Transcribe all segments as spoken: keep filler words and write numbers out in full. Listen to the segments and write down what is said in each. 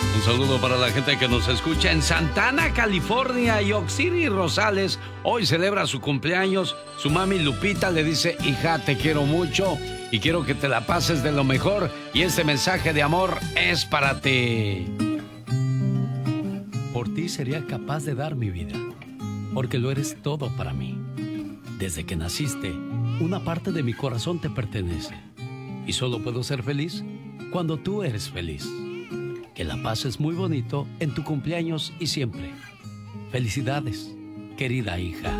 Un saludo para la gente que nos escucha en Santana, California, y Oxiri Rosales. Hoy celebra su cumpleaños. Su mami Lupita le dice: hija, te quiero mucho y quiero que te la pases de lo mejor. Y este mensaje de amor es para ti. Por ti sería capaz de dar mi vida, porque lo eres todo para mí. Desde que naciste, una parte de mi corazón te pertenece. Y solo puedo ser feliz cuando tú eres feliz. Que la pases muy bonito en tu cumpleaños y siempre. Felicidades, querida hija.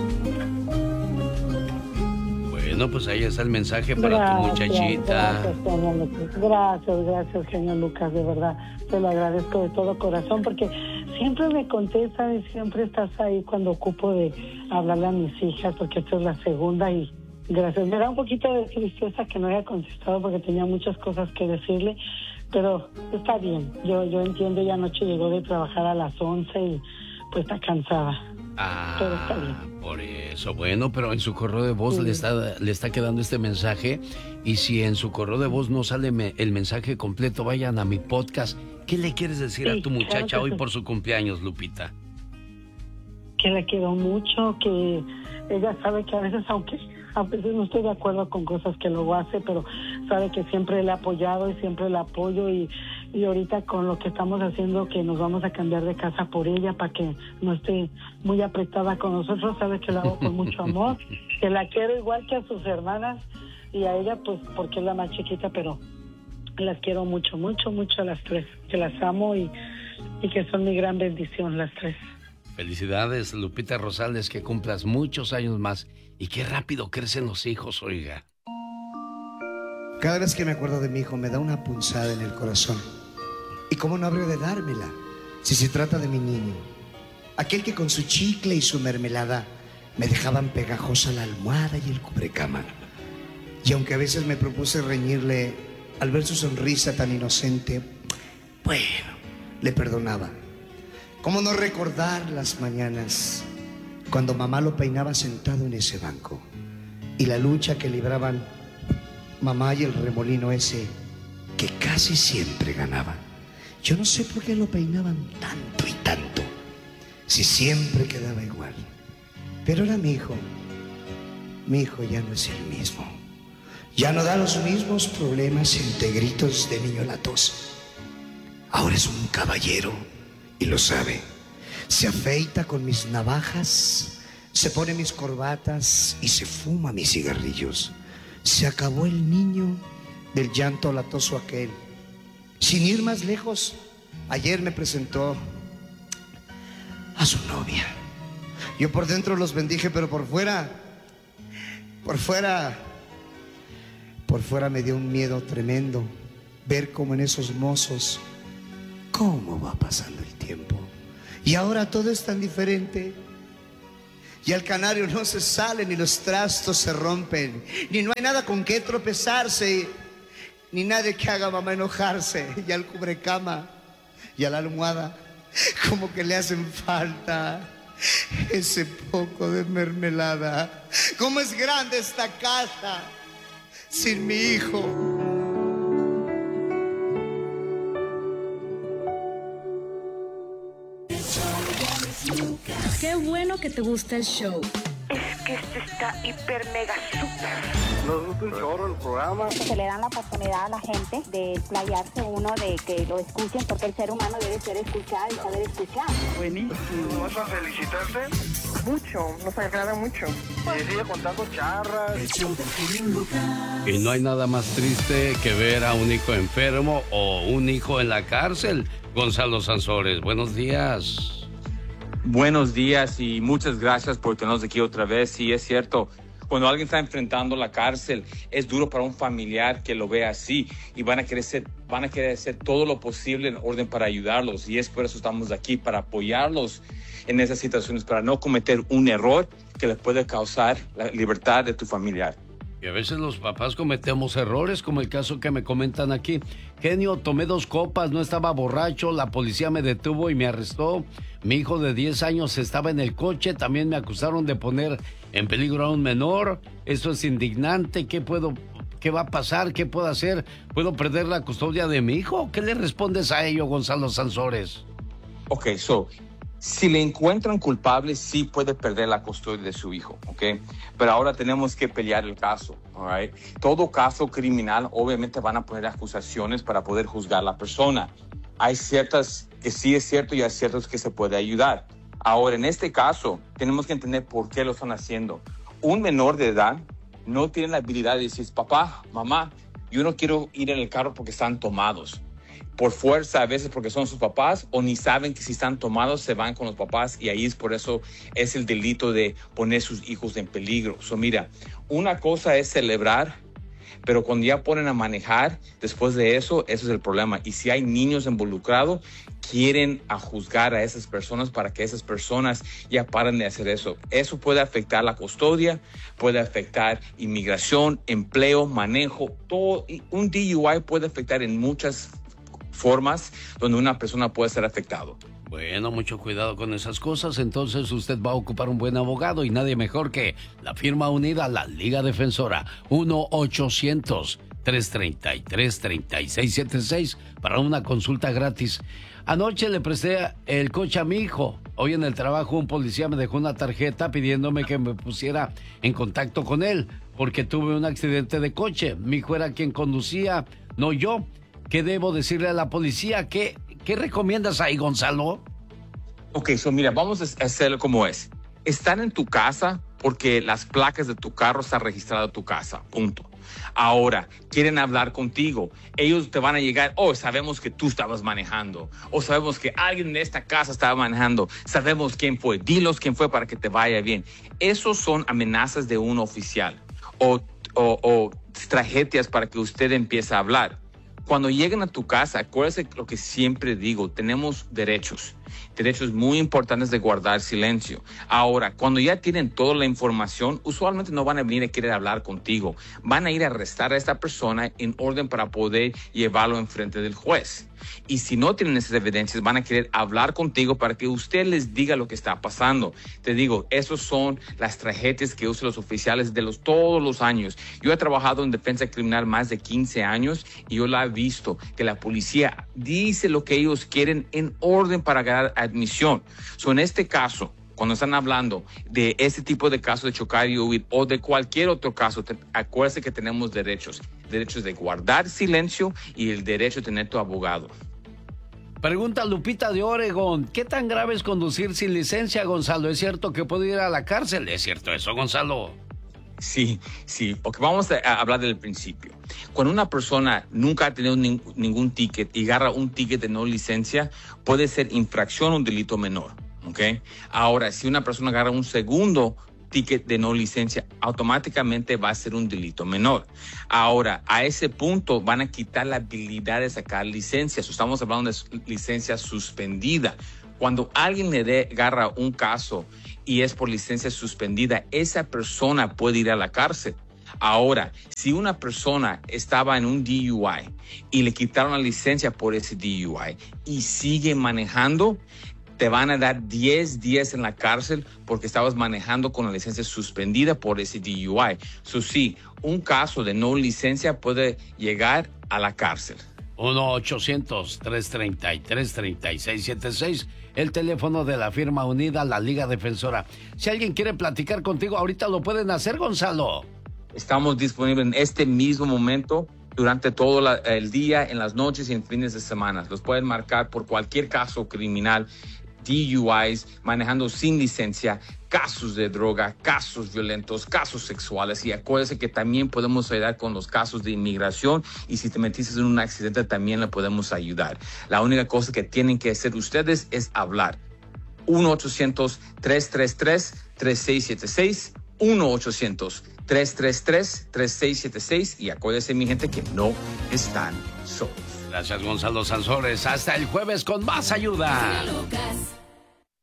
Bueno, pues ahí está el mensaje para Gracias, tu muchachita. Gracias, señor Lucas. Gracias, gracias, señor Lucas, de verdad. Te lo agradezco de todo corazón porque siempre me contestas y siempre estás ahí cuando ocupo de hablarle a mis hijas, porque esta es la segunda y gracias. Me da un poquito de tristeza que no haya contestado porque tenía muchas cosas que decirle, pero está bien. Yo yo entiendo, ella anoche llegó de trabajar a las once y pues está cansada. Ah, pero está bien. Por eso, bueno, pero en su correo de voz sí. le está le está quedando este mensaje, y si en su correo de voz no sale me, el mensaje completo, vayan a mi podcast. ¿Qué le quieres decir sí, a tu muchacha claro hoy sí. por su cumpleaños, Lupita? Que la quiero mucho, que ella sabe que a veces, aunque a veces no estoy de acuerdo con cosas que luego hace, pero sabe que siempre le he apoyado y siempre la apoyo, y, y ahorita con lo que estamos haciendo, que nos vamos a cambiar de casa por ella para que no esté muy apretada con nosotros, sabe que la hago con mucho amor, que la quiero igual que a sus hermanas y a ella pues porque es la más chiquita, pero las quiero mucho, mucho, mucho a las tres, que las amo y, y que son mi gran bendición las tres. Felicidades, Lupita Rosales, que cumplas muchos años más. Y qué rápido crecen los hijos, oiga. Cada vez que me acuerdo de mi hijo me da una punzada en el corazón. ¿Y cómo no habría de dármela si se trata de mi niño? Aquel que con su chicle y su mermelada me dejaban pegajosa la almohada y el cubrecama. Y aunque a veces me propuse reñirle, al ver su sonrisa tan inocente, bueno, le perdonaba. ¿Cómo no recordar las mañanas cuando mamá lo peinaba sentado en ese banco? Y la lucha que libraban mamá y el remolino ese que casi siempre ganaba. Yo no sé por qué lo peinaban tanto y tanto, si siempre quedaba igual. Pero era mi hijo. Mi hijo ya no es el mismo. Ya no da los mismos problemas entre gritos de niño latoso. Ahora es un caballero. Y lo sabe. Se afeita con mis navajas, se pone mis corbatas y se fuma mis cigarrillos. Se acabó el niño del llanto latoso aquel. Sin ir más lejos, ayer me presentó a su novia. Yo por dentro los bendije, pero por fuera, por fuera, por fuera me dio un miedo tremendo ver cómo en esos mozos, cómo va pasando el tiempo. Y ahora todo es tan diferente. Y al canario no se sale, ni los trastos se rompen, ni no hay nada con qué tropezarse, ni nadie que haga a mamá enojarse. Y al cubrecama y a la almohada, como que le hacen falta ese poco de mermelada. ¿Cómo es grande esta casa sin mi hijo? Qué bueno que te gusta el show. Es que este está hiper mega super. Nos gusta un chorro el programa. Se le dan la oportunidad a la gente de explayarse uno, de que lo escuchen, porque el ser humano debe ser escuchado y saber escuchar. Buenísimo. ¿Vas a felicitarte? Mucho, nos agrada mucho. Y sigue contando charras. Y no hay nada más triste que ver a un hijo enfermo o un hijo en la cárcel. Gonzalo Sansores, buenos días. Buenos días y muchas gracias por tenernos aquí otra vez. Sí, es cierto, cuando alguien está enfrentando la cárcel, es duro para un familiar que lo vea así y van a querer hacer, van a querer hacer todo lo posible en orden para ayudarlos, y es por eso estamos aquí, para apoyarlos en esas situaciones, para no cometer un error que les puede causar la libertad de tu familiar. Y a veces los papás cometemos errores, como el caso que me comentan aquí. Genio, tomé dos copas, no estaba borracho, la policía me detuvo y me arrestó. Mi hijo de diez años estaba en el coche, también me acusaron de poner en peligro a un menor. Esto es indignante, ¿qué puedo, ¿Qué va a pasar? ¿Qué puedo hacer? ¿Puedo perder la custodia de mi hijo? ¿Qué le respondes a ello, Gonzalo Sansores? Ok, so, si le encuentran culpable, sí puede perder la custodia de su hijo, ok. Pero ahora tenemos que pelear el caso, all right? Todo caso criminal, obviamente van a poner acusaciones para poder juzgar a la persona. Hay ciertas que sí es cierto y hay ciertas que se puede ayudar. Ahora, en este caso, tenemos que entender por qué lo están haciendo. Un menor de edad no tiene la habilidad de decir, papá, mamá, yo no quiero ir en el carro porque están tomados. Por fuerza, a veces porque son sus papás, o ni saben que si están tomados se van con los papás, y ahí es por eso es el delito de poner sus hijos en peligro. So, mira, una cosa es celebrar, pero cuando ya ponen a manejar, después de eso, eso es el problema. Y si hay niños involucrados, quieren a juzgar a esas personas para que esas personas ya paren de hacer eso. Eso puede afectar la custodia, puede afectar inmigración, empleo, manejo, todo. Un D U I puede afectar en muchas formas donde una persona puede ser afectado. Bueno, mucho cuidado con esas cosas. Entonces usted va a ocupar un buen abogado, y nadie mejor que la firma unida, la Liga Defensora. uno ochocientos, tres treinta y tres, treinta y seis setenta y seis para una consulta gratis. Anoche le presté el coche a mi hijo. Hoy en el trabajo un policía me dejó una tarjeta pidiéndome que me pusiera en contacto con él porque tuve un accidente de coche. Mi hijo era quien conducía, no yo. ¿Qué debo decirle a la policía? ¿Qué, qué recomiendas ahí, Gonzalo? Ok, so mira, vamos a hacerlo como es. Están en tu casa porque las placas de tu carro están registradas en tu casa, punto. Ahora, quieren hablar contigo. Ellos te van a llegar, oh, sabemos que tú estabas manejando. O sabemos que alguien de esta casa estaba manejando. Sabemos quién fue. Dilos quién fue para que te vaya bien. Esos son amenazas de un oficial. O, o, o tragedias para que usted empiece a hablar. Cuando lleguen a tu casa, acuérdese lo que siempre digo, tenemos derechos, derechos muy importantes de guardar silencio. Ahora, cuando ya tienen toda la información, usualmente no van a venir a querer hablar contigo. Van a ir a arrestar a esta persona en orden para poder llevarlo enfrente del juez. Y si no tienen esas evidencias, van a querer hablar contigo para que usted les diga lo que está pasando. Te digo, esas son las tragedias que usan los oficiales de los, todos los años. Yo he trabajado en defensa criminal más de quince años y yo la he visto, que la policía dice lo que ellos quieren en orden para ganar admisión. So, en este caso, cuando están hablando de este tipo de casos de chocar y huir o de cualquier otro caso, te, acuérdense que tenemos derechos. Derechos de guardar silencio y el derecho de tener tu abogado. Pregunta Lupita de Oregón. ¿Qué tan grave es conducir sin licencia, Gonzalo? ¿Es cierto que puedo ir a la cárcel? ¿Es cierto eso, Gonzalo? Sí, sí. Ok, vamos a hablar del principio. Cuando una persona nunca ha tenido ning- ningún ticket y agarra un ticket de no licencia, puede ser infracción o un delito menor. Okay. Ahora, si una persona agarra un segundo ticket de no licencia, automáticamente va a ser un delito menor. Ahora, a ese punto van a quitar la habilidad de sacar licencias. Estamos hablando de licencia suspendida. Cuando alguien le dé, agarra un caso y es por licencia suspendida, esa persona puede ir a la cárcel. Ahora, si una persona estaba en un D U I y le quitaron la licencia por ese D U I y sigue manejando, te van a dar diez días en la cárcel porque estabas manejando con la licencia suspendida por ese D U I. So, sí, un caso de no licencia puede llegar a la cárcel. uno ochocientos, tres treinta y tres, treinta y seis setenta y seis, el teléfono de la firma unida, la Liga Defensora. Si alguien quiere platicar contigo, ahorita lo pueden hacer, Gonzalo. Estamos disponibles en este mismo momento durante todo la, el día, en las noches y en fines de semana. Los pueden marcar por cualquier caso criminal, D U Is, manejando sin licencia, casos de droga, casos violentos, casos sexuales. Y acuérdense que también podemos ayudar con los casos de inmigración, y si te metiste en un accidente también le podemos ayudar. La única cosa que tienen que hacer ustedes es hablar. uno ochocientos, tres tres tres, tres seis siete seis, uno ochocientos, tres tres tres, tres seis siete seis, y acuérdense, mi gente, que no están solos. Gracias, Gonzalo Sansores. Hasta el jueves con más ayuda.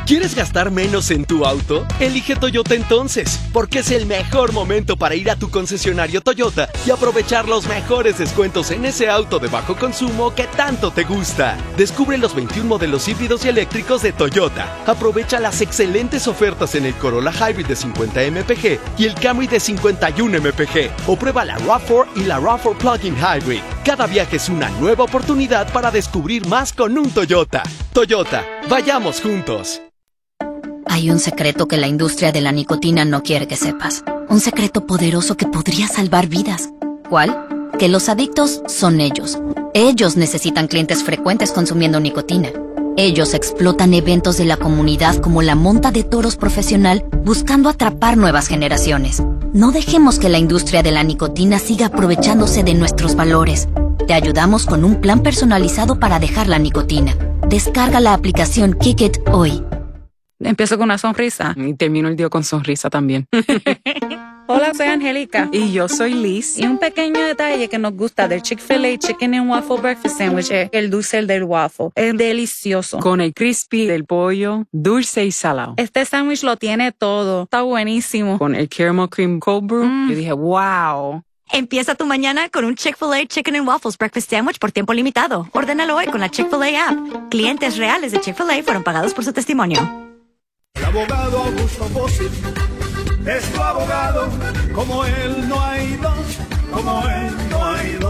¿Quieres gastar menos en tu auto? Elige Toyota entonces, porque es el mejor momento para ir a tu concesionario Toyota y aprovechar los mejores descuentos en ese auto de bajo consumo que tanto te gusta. Descubre los veintiún modelos híbridos y eléctricos de Toyota. Aprovecha las excelentes ofertas en el Corolla Hybrid de cincuenta eme pe ge y el Camry de cincuenta y uno eme pe ge. O prueba la RAV cuatro y la RAV cuatro Plug-in Hybrid. Cada viaje es una nueva oportunidad para descubrir más con un Toyota. Toyota, vayamos juntos. Hay un secreto que la industria de la nicotina no quiere que sepas. Un secreto poderoso que podría salvar vidas. ¿Cuál? Que los adictos son ellos. Ellos necesitan clientes frecuentes consumiendo nicotina. Ellos explotan eventos de la comunidad como la monta de toros profesional buscando atrapar nuevas generaciones. No dejemos que la industria de la nicotina siga aprovechándose de nuestros valores. Te ayudamos con un plan personalizado para dejar la nicotina. Descarga la aplicación Kick It hoy. Empiezo con una sonrisa y termino el día con sonrisa también. Hola, soy Angélica. Y yo soy Liz. Y un pequeño detalle que nos gusta del Chick-fil-A Chicken and Waffle Breakfast Sandwich es el dulce del waffle. Es delicioso. Con el crispy del pollo, dulce y salado. Este sándwich lo tiene todo. Está buenísimo. Con el caramel cream cold brew, mm. yo dije, wow. Empieza tu mañana con un Chick-fil-A Chicken and Waffles Breakfast Sandwich por tiempo limitado. Ordénalo hoy con la Chick-fil-A app. Clientes reales de Chick-fil-A fueron pagados por su testimonio. El abogado Augusto Fósil es tu abogado, como él no hay dos, como él no hay dos.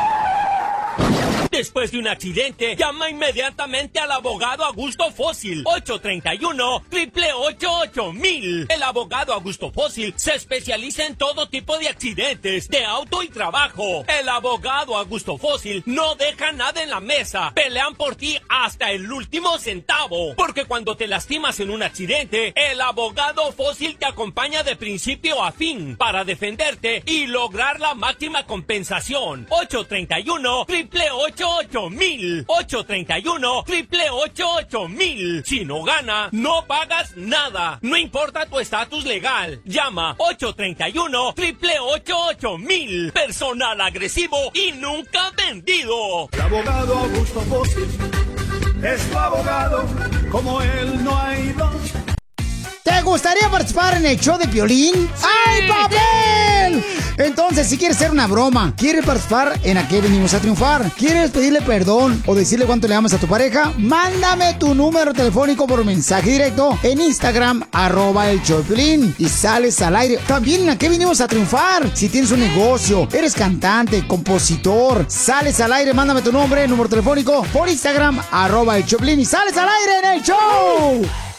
Después de un accidente, llama inmediatamente al abogado Augusto Fósil. ocho tres uno, ocho ocho ocho mil. El abogado Augusto Fósil se especializa en todo tipo de accidentes, de auto y trabajo. El abogado Augusto Fósil no deja nada en la mesa. Pelean por ti hasta el último centavo. Porque cuando te lastimas en un accidente, el abogado Fósil te acompaña de principio a fin para defenderte y lograr la máxima compensación. ocho tres uno, ocho ocho ocho mil. ocho tres uno, ocho ocho ocho mil. Si no gana, no pagas nada. No importa tu estatus legal. Llama ocho tres uno, ocho ocho ocho mil. Personal agresivo y nunca vendido. El abogado Augusto Fósil es tu abogado, como él no hay dos. ¿Te gustaría participar en el show de Piolín? ¡Ay, papel! Entonces, si quieres hacer una broma, quieres participar en ¿A qué venimos a triunfar? ¿Quieres pedirle perdón o decirle cuánto le amas a tu pareja? Mándame tu número telefónico por mensaje directo en Instagram, arroba el show de Piolín, y sales al aire. También en ¿A qué venimos a triunfar? Si tienes un negocio, eres cantante, compositor, sales al aire, mándame tu nombre, número telefónico por Instagram, arroba el show de Piolín, y sales al aire en el show.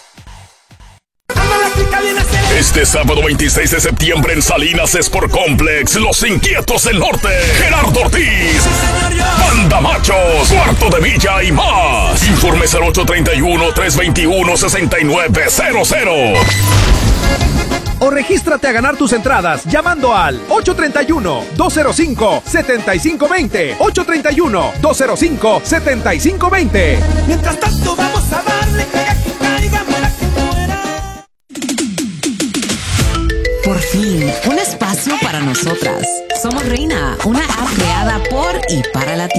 Este sábado veintiséis de septiembre en Salinas Sport Complex, Los Inquietos del Norte, Gerardo Ortiz, Banda Machos, Cuarto de Milla y más. Informes al ocho tres uno, tres dos uno, seis nueve cero cero. O regístrate a ganar tus entradas llamando al ocho tres uno, dos cero cinco, siete cinco dos cero, ocho tres uno, dos cero cinco, siete cinco dos cero. Mientras tanto vamos a darle que caiga para que muera. Por fin, un espacio para nosotras. Somos Reina, una app creada por y para latinos.